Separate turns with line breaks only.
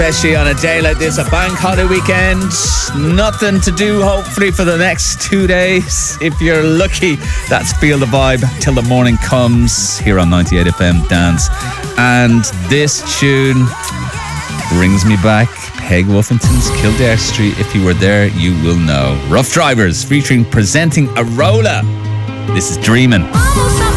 Especially on a day like this, a bank holiday weekend. Nothing to do, hopefully, for the next 2 days. If you're lucky, that's Feel the Vibe till the morning comes here on 98 FM Dance. And this tune brings me back. Peg Woffington's Kildare Street. If you were there, you will know. Rough Drivers featuring Presenting Arola. This is Dreamin'.